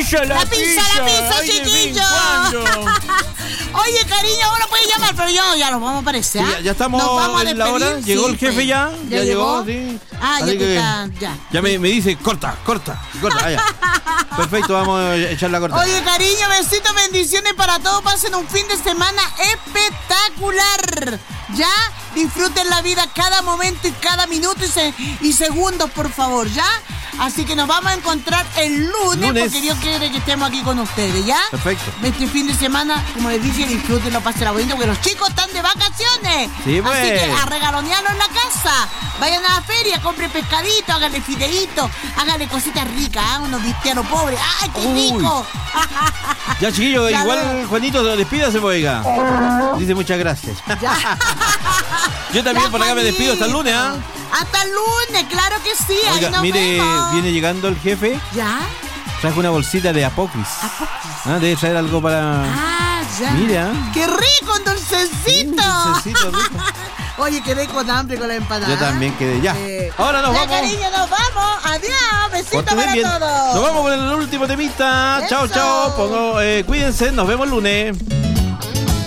pizza, Ay, chiquillo. Oye, cariño, ahora puedes llamar, pero yo ya nos vamos a aparecer. Sí, ya estamos en la hora. Llegó el jefe ya. Ya llegó, sí. Ah, así ya que está, ya. Ya me dice, corta. Allá. Perfecto, vamos a echar la corta. Oye, cariño, besitos, bendiciones para todos. Pasen un fin de semana espectacular. Ya, disfruten la vida cada momento y cada minuto y segundos, por favor, ¿ya? Así que nos vamos a encontrar el lunes. Porque Dios quiere que estemos aquí con ustedes, ¿ya? Perfecto. Este fin de semana, como les dije, disfrútenlo, pásenla bonito, porque los chicos están de vacaciones. Sí, pues. Así que a regalonearlo en la casa. Vayan a la feria, compren pescadito, háganle fideíto, háganle cositas ricas, ¿eh? Unos cristianos pobres. ¡Ay, qué rico! Ya, chiquillo, Ya igual veo. Juanito, despídase, oiga. Dice muchas gracias. Yo también Ya, por acá me despido hasta el lunes, ¿ah? Hasta el lunes, claro que sí. Oiga, ahí nos mire, vemos. viene llegando el jefe. ¿Ya? Trajo una bolsita de Apocris. Ah, debe traer algo para... Ah, ya. Mira. ¡Qué rico, un dulcecito! Dulcecito rico. Oye, quedé con hambre con la empanada. Yo también quedé, ya. Ahora nos vamos. Cariño, nos vamos. Adiós, besito Pórtense para bien. todos. Nos vamos con el último temita. Chao, Eso. chao. Cuídense, nos vemos el lunes.